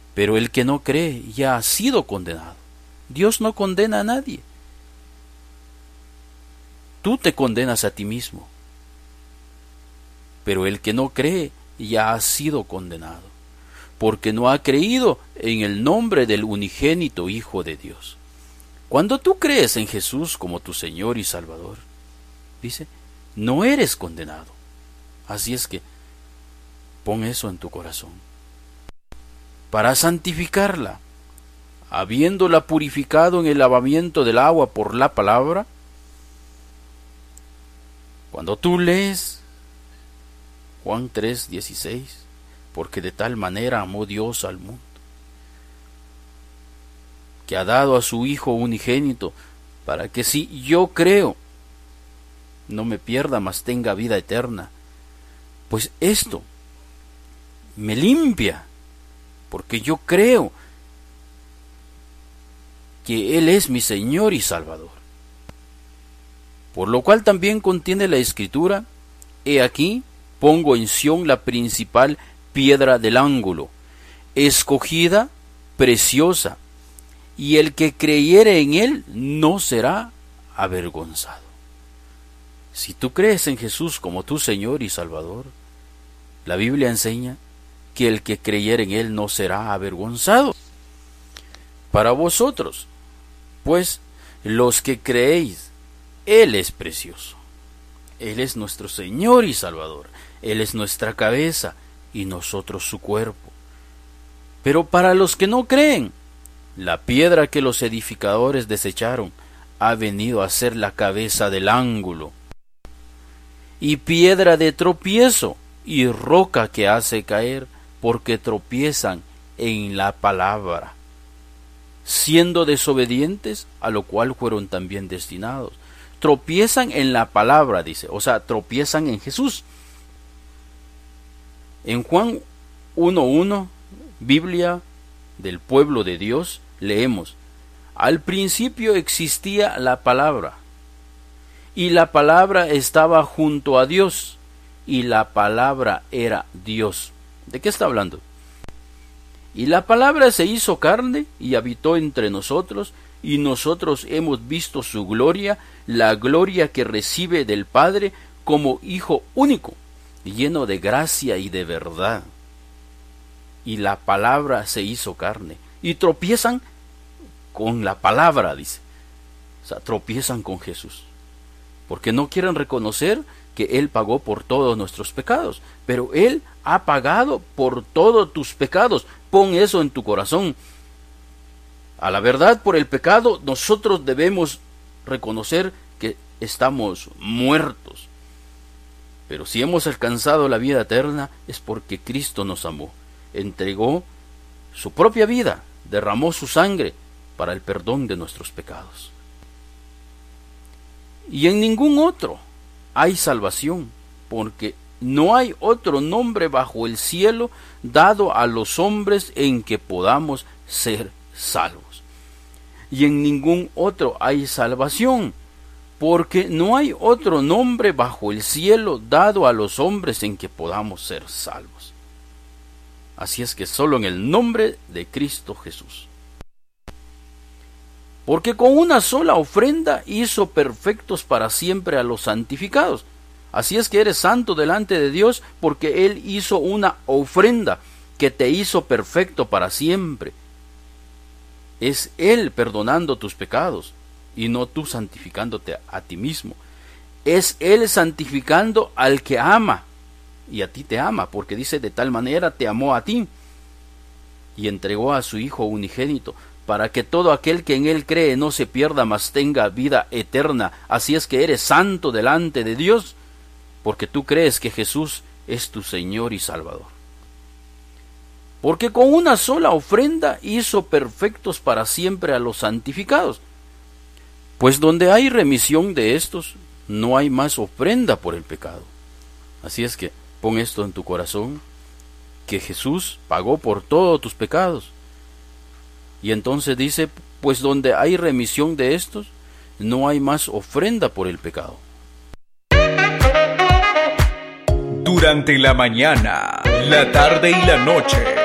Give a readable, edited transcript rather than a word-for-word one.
Pero el que no cree ya ha sido condenado. Dios no condena a nadie. Tú te condenas a ti mismo. Pero el que no cree ya ha sido condenado, porque no ha creído en el nombre del unigénito Hijo de Dios. Cuando tú crees en Jesús como tu Señor y Salvador, dice, no eres condenado. Así es que pon eso en tu corazón. Para santificarla, habiéndola purificado en el lavamiento del agua por la palabra, cuando tú lees Juan 3:16, porque de tal manera amó Dios al mundo, que ha dado a su Hijo unigénito, para que si yo creo, no me pierda, mas tenga vida eterna. Pues esto me limpia, porque yo creo que Él es mi Señor y Salvador. Por lo cual también contiene la Escritura, he aquí, pongo en Sión la principal piedra del ángulo, escogida, preciosa, y el que creyere en Él no será avergonzado. Si tú crees en Jesús como tu Señor y Salvador, la Biblia enseña que el que creyere en Él no será avergonzado. Para vosotros, pues, los que creéis, Él es precioso. Él es nuestro Señor y Salvador. Él es nuestra cabeza y nosotros su cuerpo. Pero para los que no creen, la piedra que los edificadores desecharon ha venido a ser la cabeza del ángulo, y piedra de tropiezo y roca que hace caer, porque tropiezan en la palabra, siendo desobedientes, a lo cual fueron también destinados. Tropiezan en la palabra, dice, o sea, tropiezan en Jesús. En Juan 1:1, Biblia del pueblo de Dios, leemos, al principio existía la palabra, y la palabra estaba junto a Dios, y la palabra era Dios. ¿De qué está hablando? Y la palabra se hizo carne y habitó entre nosotros, y nosotros hemos visto su gloria, la gloria que recibe del Padre como Hijo único, lleno de gracia y de verdad. Y la palabra se hizo carne. Y tropiezan con la palabra, dice. O sea, tropiezan con Jesús. Porque no quieren reconocer que Él pagó por todos nuestros pecados. Pero Él ha pagado por todos tus pecados. Pon eso en tu corazón. A la verdad, por el pecado, nosotros debemos reconocer que estamos muertos. Pero si hemos alcanzado la vida eterna, es porque Cristo nos amó. Entregó su propia vida, derramó su sangre para el perdón de nuestros pecados. Y en ningún otro hay salvación, porque no hay otro nombre bajo el cielo dado a los hombres en que podamos ser salvos. Y en ningún otro hay salvación, porque no hay otro nombre bajo el cielo dado a los hombres en que podamos ser salvos. Así es que solo en el nombre de Cristo Jesús. Porque con una sola ofrenda hizo perfectos para siempre a los santificados. Así es que eres santo delante de Dios, porque Él hizo una ofrenda que te hizo perfecto para siempre. Es Él perdonando tus pecados y no tú santificándote a ti mismo. Es Él santificando al que ama y a ti te ama, porque dice, de tal manera te amó a ti y entregó a su Hijo unigénito, para que todo aquel que en Él cree no se pierda, mas tenga vida eterna. Así es que eres santo delante de Dios, porque tú crees que Jesús es tu Señor y Salvador. Porque con una sola ofrenda hizo perfectos para siempre a los santificados. Pues donde hay remisión de estos, no hay más ofrenda por el pecado. Así es que pon esto en tu corazón, que Jesús pagó por todos tus pecados. Y entonces dice, pues donde hay remisión de estos, no hay más ofrenda por el pecado. Durante la mañana, la tarde y la noche,